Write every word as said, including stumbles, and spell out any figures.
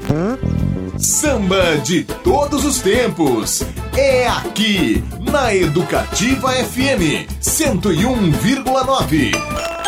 Samba de todos os tempos. É aqui, na Educativa F M cento e um vírgula nove.